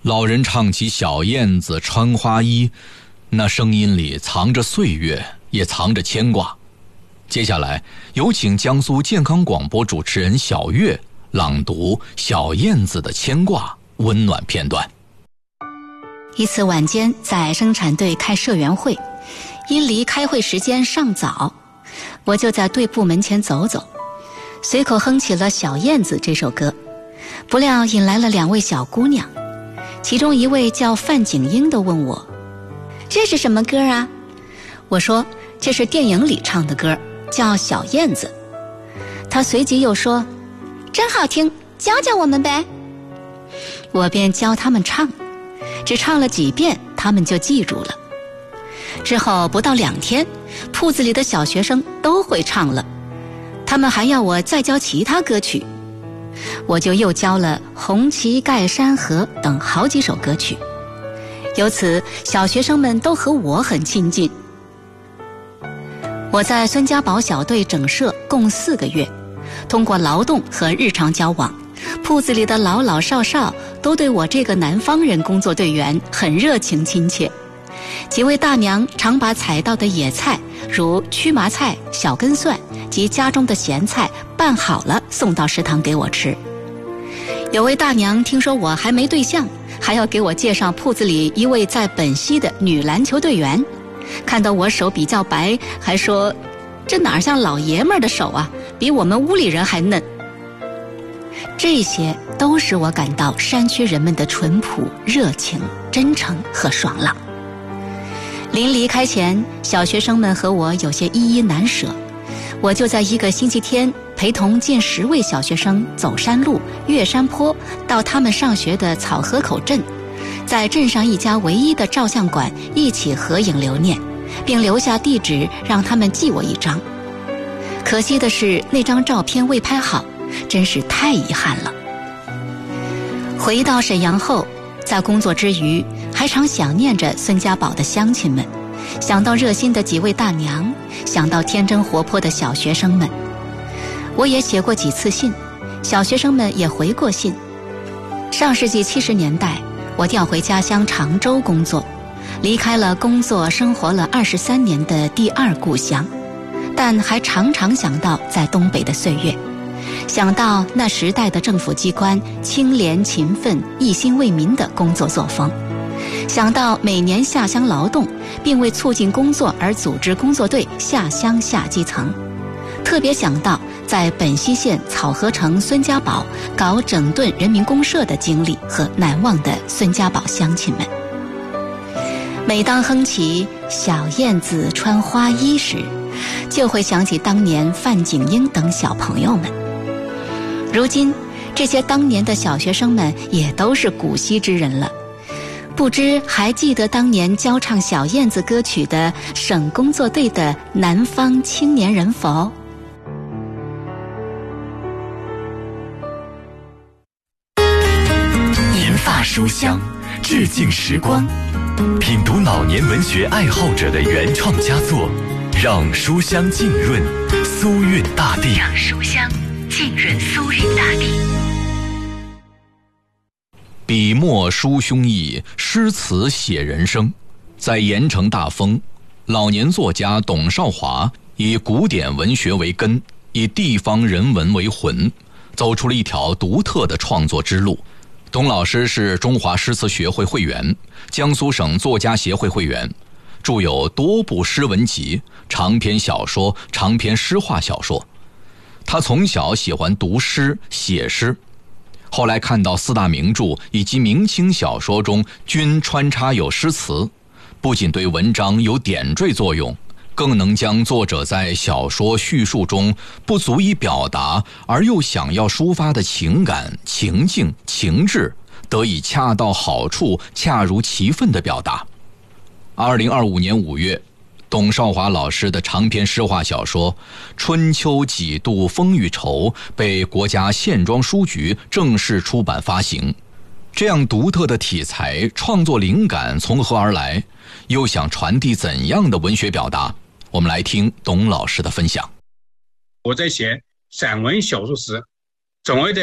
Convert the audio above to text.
老人唱起小燕子穿花衣，那声音里藏着岁月，也藏着牵挂。接下来有请江苏健康广播主持人小月朗读小燕子的牵挂温暖片段。 一次晚间在生产队开社员会，因离开会时间尚早，我就在队部门前走走，随口哼起了《小燕子》这首歌，不料引来了2位小姑娘，其中一位叫范景英的问我：“这是什么歌啊？”我说：“这是电影里唱的歌，叫《小燕子》。”她随即又说：“真好听，教教我们呗。”我便教他们唱，只唱了几遍，他们就记住了。之后不到2天，铺子里的小学生都会唱了，他们还要我再教其他歌曲，我就又教了《红旗盖山河》等好几首歌曲。由此，小学生们都和我很亲近。我在孙家堡小队整社共4个月，通过劳动和日常交往，铺子里的老老少少都对我这个南方人工作队员很热情亲切。几位大娘常把采到的野菜，如曲麻菜、小根蒜及家中的咸菜拌好了送到食堂给我吃。有位大娘听说我还没对象，还要给我介绍铺子里一位在本溪的女篮球队员，看到我手比较白，还说这哪像老爷们儿的手啊，比我们屋里人还嫩。这些都使我感到山区人们的淳朴、热情、真诚和爽朗。临离开前，小学生们和我有些依依难舍，我就在一个星期天陪同近10位小学生走山路、越山坡，到他们上学的草河口镇，在镇上一家唯一的照相馆一起合影留念，并留下地址让他们寄我一张。可惜的是，那张照片未拍好，真是太遗憾了。回到沈阳后，在工作之余，还常想念着孙家堡的乡亲们，想到热心的几位大娘，想到天真活泼的小学生们。我也写过几次信，小学生们也回过信。上世纪70年代，我调回家乡常州工作，离开了工作生活了23年的第2故乡，但还常常想到在东北的岁月，想到那时代的政府机关清廉勤奋、一心为民的工作作风，想到每年下乡劳动，并为促进工作而组织工作队下乡下基层，特别想到在本溪县草河城孙家堡搞整顿人民公社的经历和难忘的孙家堡乡亲们。每当哼起小燕子穿花衣时，就会想起当年范景英等小朋友们。如今这些当年的小学生们也都是古稀之人了，不知还记得当年教唱小燕子歌曲的省工作队的南方青年人否？ 银发书香，致敬时光，品读老年文学爱好者的原创佳作，让书香浸润苏韵大地， 让书香浸润苏韵大地。 笔墨书胸臆，诗词写人生。在盐城大丰，老年作家董少华以古典文学为根，以地方人文为魂，走出了一条独特的创作之路。董老师是中华诗词学会会员，江苏省作家协会会员，著有多部诗文集、长篇小说、长篇诗话小说。他从小喜欢读诗写诗，后来看到4大名著以及明清小说中均穿插有诗词，不仅对文章有点缀作用，更能将作者在小说叙述中不足以表达而又想要抒发的情感、情境、情志得以恰到好处、恰如其分地表达。2025年5月，董少华老师的长篇诗话小说《春秋几度风雨愁》被国家县庄书局正式出版发行。这样独特的题材，创作灵感从何而来？又想传递怎样的文学表达？我们来听董老师的分享。 我在写散文小说时，总会在